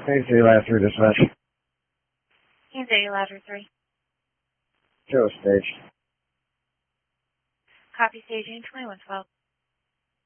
Kansas City Ladder 3 dispatch. Kansas City Ladder 3. Joe staged. Copy staging 2112.